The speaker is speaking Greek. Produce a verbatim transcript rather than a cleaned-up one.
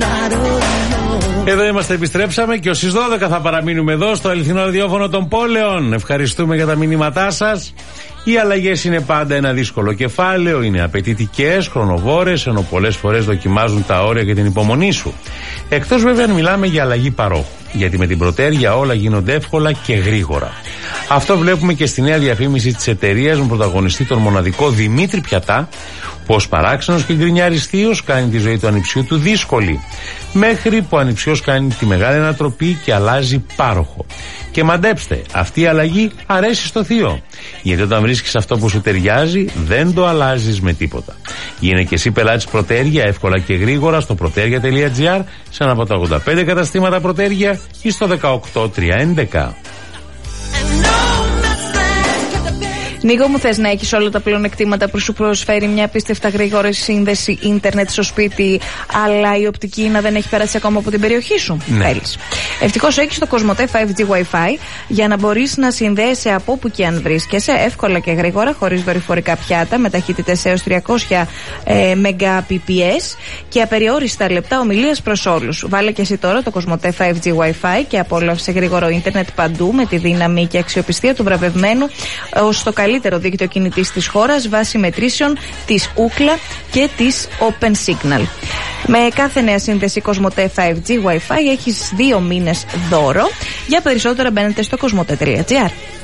Εδώ είμαστε, επιστρέψαμε και ως τις δώδεκα θα παραμείνουμε εδώ στο αληθινό ραδιόφωνο των πόλεων. Ευχαριστούμε για τα μηνύματά σας. Οι αλλαγές είναι πάντα ένα δύσκολο κεφάλαιο, είναι απαιτητικές, χρονοβόρες, ενώ πολλές φορές δοκιμάζουν τα όρια και την υπομονή σου. Εκτός βέβαια αν μιλάμε για αλλαγή παρόχου, γιατί με την πρωτέρια όλα γίνονται εύκολα και γρήγορα. Αυτό βλέπουμε και στη νέα διαφήμιση της εταιρείας με πρωταγωνιστή τον μοναδικό Δημήτρη Πιατά, πως παράξενος και γκρινιάρης θείος κάνει τη ζωή του ανιψιού του δύσκολη. Μέχρι που ο ανιψιός κάνει τη μεγάλη ανατροπή και αλλάζει πάροχο. Και μαντέψτε, αυτή η αλλαγή αρέσει στο θείο. Γιατί όταν βρίσκεις αυτό που σου ταιριάζει, δεν το αλλάζεις με τίποτα. Γίνε και εσύ πελάτης Πρωτέρια εύκολα και γρήγορα στο πρωτέρια τελεία τζι άρ, σε ένα από τα ογδόντα πέντε καταστήματα Πρωτέρια ή στο δεκαοκτώ τριακόσια έντεκα. Νίκο μου, θες να έχεις όλα τα πλεονεκτήματα που σου προσφέρει μια απίστευτα γρήγορη σύνδεση ίντερνετ στο σπίτι, αλλά η οπτική να δεν έχει περάσει ακόμα από την περιοχή σου? Ναι. Θέλεις. Ευτυχώς έχεις το Κοσμοτέ φάιβ τζι Wi-Fi για να μπορείς να συνδέεσαι από όπου και αν βρίσκεσαι, εύκολα και γρήγορα, χωρίς δορυφορικά πιάτα, με ταχύτητες έως τριακόσια Mbps και απεριόριστα λεπτά ομιλίας προς όλους. Βάλε και εσύ τώρα το Κοσμοτέ φάιβ τζι Wi-Fi και απόλαυσε γρήγορο ίντερνετ παντού με τη δύναμη και αξιοπιστία του βραβευμένου ως το καλύτερο δίκτυο κινητής της χώρας βάσει μετρήσεων της Ookla και της Open Signal. Με κάθε νέα σύνδεση Κοσμοτέ φάιβ τζι Wi-Fi έχεις δύο μήνες δώρο. Για περισσότερα μπαίνετε στο κοσμοτέ τελεία τζι άρ.